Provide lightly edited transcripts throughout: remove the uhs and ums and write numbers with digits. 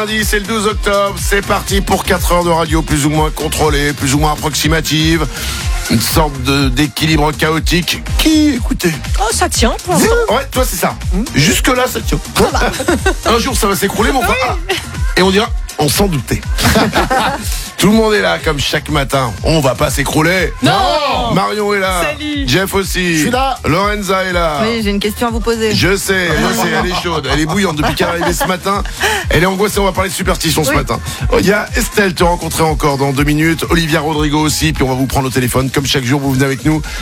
Lundi, c'est le 12 octobre, c'est parti pour 4 heures de radio plus ou moins contrôlée, plus ou moins approximative. Une sorte d'équilibre chaotique qui, écoutez... Oh, ça tient pour l'instant. Ouais, toi c'est ça. Jusque-là, ça tient. Un jour, ça va s'écrouler, mon frère. Et on dira, on s'en doutait. Tout le monde est là, comme chaque matin. On va pas s'écrouler. Non. Marion est là. Salut. Jeff aussi. Je suis là. Lorenza est là. Oui, j'ai une question à vous poser. Je sais, elle est chaude, elle est bouillante depuis qu'elle est arrivée ce matin. Elle est angoissée, on va parler de superstition ce matin. Il y a Estelle, te rencontrer encore dans 2 minutes. Olivia Rodrigo aussi, puis on va vous prendre au téléphone. Comme chaque jour, vous venez avec nous.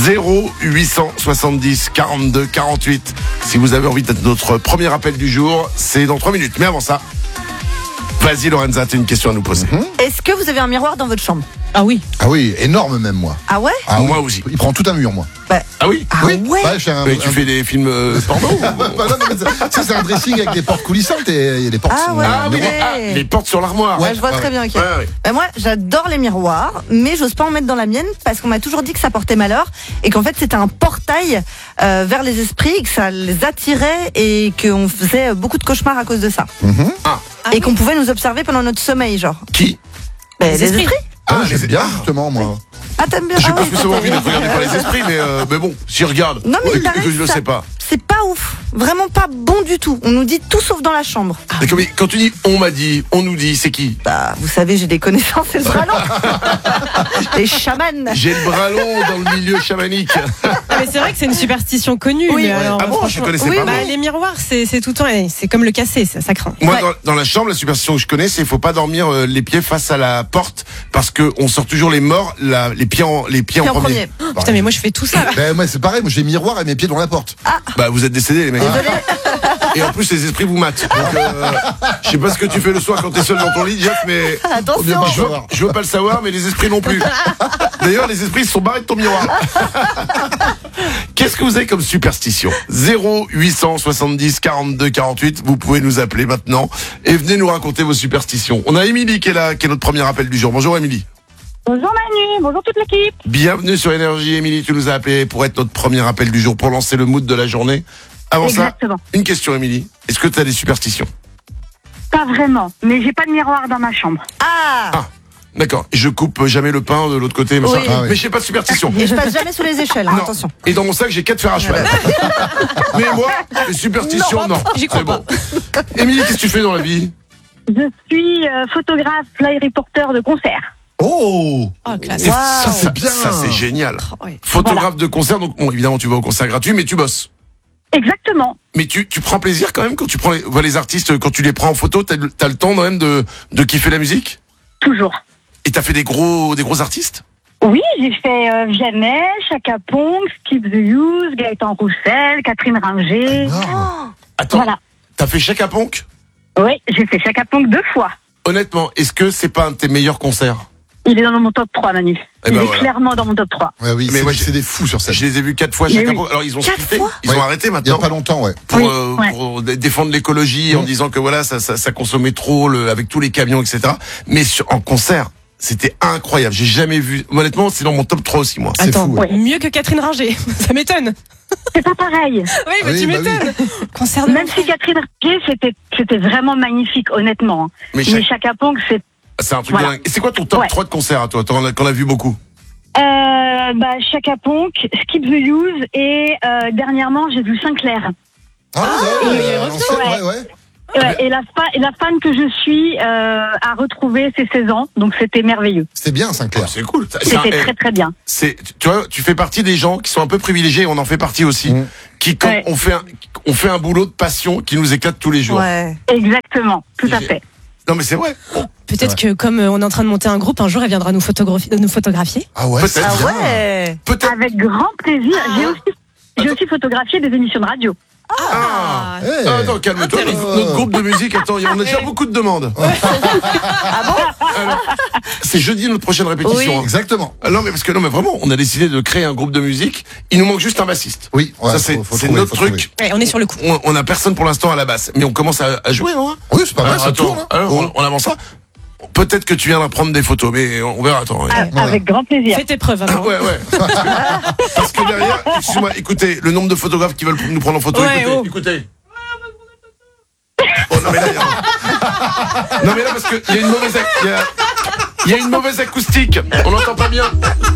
0870 42 48. Si vous avez envie d'être notre premier appel du jour, c'est dans 3 minutes. Mais avant ça, vas-y Lorenza, t'as une question à nous poser. Est-ce que vous avez un miroir dans votre chambre? Ah oui. Ah oui, énorme même moi. Ah ouais? Ah, Moi oui. aussi. Il prend tout un mur moi. Ah oui. Ah oui. ouais? Ouais, je fais un, Mais tu fais des films porno ou... Bah non, mais ça, c'est un dressing avec des portes coulissantes et il y a des portes. Ah ouais. Ah oui, Ouais. les portes sur l'armoire. Ouais, je vois très bien, ok. Ouais. Bah, moi, j'adore les miroirs, mais j'ose pas en mettre dans la mienne parce qu'on m'a toujours dit que ça portait malheur et qu'en fait c'était un portail vers les esprits, que ça les attirait et qu'on faisait beaucoup de cauchemars à cause de ça. Et qu'on pouvait nous observer pendant notre sommeil, genre. Qui? Bah, Les les esprits. esprits? Ah, les- j'aime bien justement moi. Ah, t'aimes bien? J'ai Ah pas ouais, spécialement envie t'aimes d'être regardé par les esprits, mais bon, si regarde. Non, mais il que paraît je le ça- sais pas. C'est pas ouf. Vraiment pas bon du tout. On nous dit tout sauf dans la chambre. Mais quand tu dis on m'a dit, on nous dit, c'est qui? Bah, vous savez, j'ai des connaissances et le bras long. Les chamans. J'ai le bras long dans le milieu chamanique. Ah, mais c'est vrai que c'est une superstition connue. Oui. mais alors, Ah bon, je franchement- connaissais oui, pas. Bah, moi. les miroirs, c'est tout le temps, c'est comme le casser, ça craint. Moi, Ouais. dans la chambre, la superstition que je connais, c'est qu'il faut pas dormir les pieds face à la porte parce que on sort toujours les morts, les pieds en premier. Putain, mais moi je fais tout ça. Ben moi c'est pareil, moi j'ai miroir et mes pieds dans la porte. Bah, vous êtes décédés, les mecs. Et en plus, les esprits vous matent. Donc, je sais pas ce que tu fais le soir quand t'es seul dans ton lit, Jeff, mais Attention. je veux pas le savoir, mais les esprits non plus. D'ailleurs, les esprits se sont barrés de ton miroir. Qu'est-ce que vous avez comme superstition? 0870 42 48. Vous pouvez nous appeler maintenant et venez nous raconter vos superstitions. On a Émilie qui est là, qui est notre premier appel du jour. Bonjour Émilie. Bonjour Manu, bonjour toute l'équipe. Bienvenue sur Énergie. Émilie, tu nous as appelé pour être notre premier appel du jour, pour lancer le mood de la journée. Avant Exactement. ça, une question Émilie. Est-ce que tu as des superstitions? Pas vraiment, mais j'ai pas de miroir dans ma chambre. Ah. D'accord. Je coupe jamais le pain de l'autre côté, machin. Oui. Ah oui. Mais j'ai pas de superstition. Et je passe jamais sous les échelles, hein, Non. attention. Et dans mon sac, j'ai 4 fers à cheval. Mais moi, les superstitions, non. J'y crois C'est bon. Émilie, qu'est-ce que tu fais dans la vie? Je suis photographe, fly reporter de concert. Oh, Oh, classe. Et Waouh. ça, c'est bien. Ça, c'est génial. Ouais. Photographe de concert, donc bon, évidemment, tu vas au concert gratuit, mais tu bosses. Exactement, Mais tu prends plaisir quand même quand tu vois les artistes, quand tu les prends en photo, t'as le temps quand même de kiffer la musique? toujours. Et t'as fait des gros artistes? Oui, j'ai fait Vianney, Chaka Ponk, Skip the Use, Gaëtan Roussel, Catherine Ringer. énorme. Attends, Voilà. t'as fait Chaka Ponk? Oui, j'ai fait Chaka Ponk 2 fois. Honnêtement, est-ce que c'est pas un de tes meilleurs concerts? Il est dans mon top 3, Manu. Eh Il ben est voilà. clairement dans mon top 3. Ouais, oui, Mais moi, c'est des fous sur ça. Je les ai vus 4 fois Mais Chaka oui. Ponk. Alors ils ont 4 spliffé, fois ils ont Ouais. arrêté Il y a maintenant. pas longtemps, ouais. Pour, Oui, pour défendre l'écologie en disant que voilà ça consommait trop avec tous les camions, etc. Mais en concert, c'était incroyable. J'ai jamais vu. Honnêtement, c'est dans mon top 3 aussi, moi. C'est Attends, fou, ouais. mieux que Catherine Ringer. Ça m'étonne. C'est pas pareil. Oui, bah, Oui, tu bah m'étonnes. Concert de Même si Catherine Ringer, c'était vraiment magnifique, honnêtement. Mais Mais Chaka Ponk, c'est c'est un truc Voilà. de dingue. Et c'est quoi ton top Ouais. 3 de concert à toi? T'en as vu beaucoup. Chaka Ponk, Skip the Use et dernièrement j'ai vu Sinclair. Ah, il ouais, revient. l'ancienne, ouais. Et la fan que je suis a retrouvé ses 16 ans, donc c'était merveilleux. C'était bien Sinclair. C'est cool. C'était très très bien. Tu vois, tu fais partie des gens qui sont un peu privilégiés. On en fait partie aussi. Qui quand Ouais. on fait un boulot de passion qui nous éclate tous les jours. Ouais. Exactement, tout à fait. Non mais c'est vrai. Peut-être que comme on est en train de monter un groupe, un jour elle viendra nous photographier. Ah ouais, Peut-être. c'est Ah bien. ouais. Peut-être. Avec grand plaisir. J'ai aussi photographié des émissions de radio. Ah. Hey. Attends, calme-toi. Notre groupe de musique. Attends, on a déjà beaucoup de demandes. Ah bon? Alors, c'est jeudi notre prochaine répétition. Oui. hein. Exactement. Ah non mais parce que non mais vraiment, on a décidé de créer un groupe de musique. Il nous manque juste un bassiste. Oui, ouais, Ça c'est faut c'est trouver, notre faut truc. Ouais, on est sur le coup. On a personne pour l'instant à la basse, mais on commence à jouer, non? Oui, c'est pas mal, Alors, ça attends, tourne. Hein. alors, on avance ça. Peut-être que tu viendras prendre des photos, mais on verra. Attends. Ouais. Avec grand plaisir. Fais tes preuves Ah, avant. ouais. Parce que derrière, excuse-moi, écoutez, le nombre de photographes qui veulent nous prendre en photo, Ouais, écoutez. On non mais là, non mais là parce que il y a une mauvaise, il y a une mauvaise acoustique. On n'entend pas bien.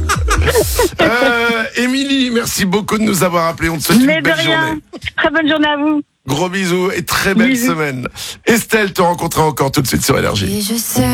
Émilie, merci beaucoup de nous avoir appelés. On te souhaite Mais une de belle rien. journée. Très bonne journée à vous. Gros bisous et très belle Bisous. semaine. Estelle te rencontrera encore tout de suite sur Énergie. Et je sais